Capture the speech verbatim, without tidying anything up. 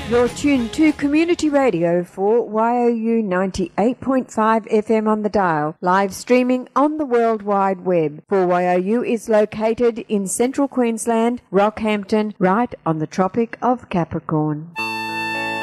You're tuned to Community Radio for Y O U ninety-eight point five F M on the dial, live streaming on the World Wide Web. For Y O U is located in central Queensland, Rockhampton, right on the Tropic of Capricorn.